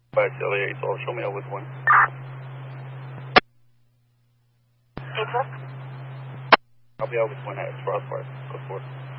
By Celia, so show me over 1. I'll be over 1 at Frostfire. Go for it.